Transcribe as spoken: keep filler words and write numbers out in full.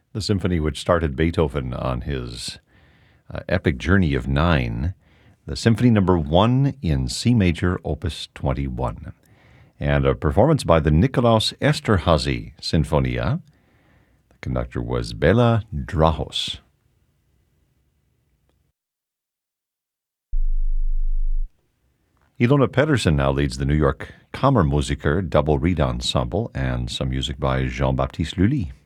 the symphony which started Beethoven on his uh, epic journey of nine, the Symphony Number One in C Major, Opus twenty-one, and a performance by the Nikolaus Esterhazy Sinfonia. The conductor was Bela Drahos. Ilona Pedersen now leads the New York Kammermusiker Double Reed Ensemble and some music by Jean-Baptiste Lully.